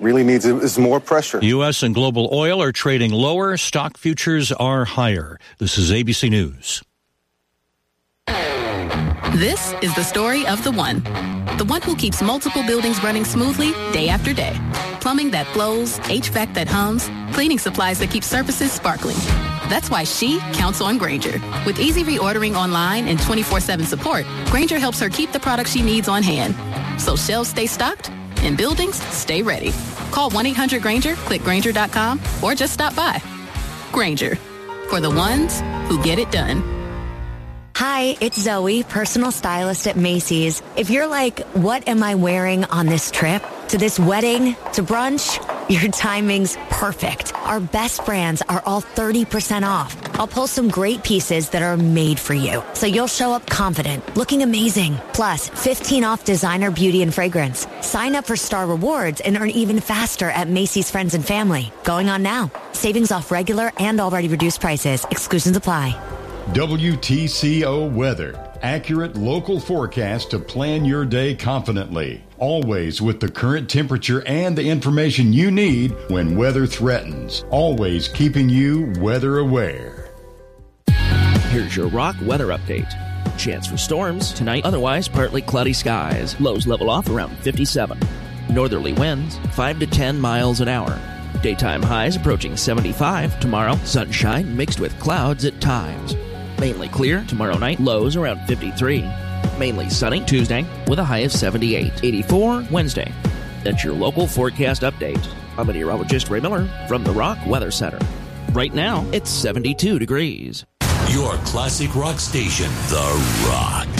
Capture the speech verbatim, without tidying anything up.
really needs is more pressure. U S and global oil are trading lower. Stock futures are higher. This is A B C News. This is the story of the one. The one who keeps multiple buildings running smoothly day after day. Plumbing that flows, H V A C that hums, cleaning supplies that keep surfaces sparkling. That's why she counts on Grainger. With easy reordering online and twenty-four seven support, Grainger helps her keep the products she needs on hand. So shelves stay stocked and buildings stay ready. Call one eight hundred Grainger, click Grainger dot com, or just stop by. Grainger, for the ones who get it done. Hi, it's Zoe, personal stylist at Macy's. If you're like, what am I wearing on this trip? To this wedding? To brunch? Your timing's perfect. Our best brands are all thirty percent off. I'll pull some great pieces that are made for you, so you'll show up confident, looking amazing. Plus, fifteen off designer beauty and fragrance. Sign up for Star Rewards and earn even faster at Macy's Friends and Family. Going on now. Savings off regular and already reduced prices. Exclusions apply. W T C O Weather. Accurate local forecast to plan your day confidently. Always with the current temperature and the information you need when weather threatens. Always keeping you weather aware. Here's your Rock weather update. Chance for storms tonight, otherwise partly cloudy skies. Lows level off around fifty-seven. Northerly winds five to ten miles an hour. Daytime highs approaching seventy-five tomorrow. Sunshine mixed with clouds at times. Mainly clear tomorrow night, lows around fifty-three. Mainly sunny Tuesday with a high of seventy-eight. eighty-four Wednesday. That's your local forecast update. I'm meteorologist Ray Miller from the Rock Weather Center. Right now, it's seventy-two degrees. Your classic rock station, The Rock.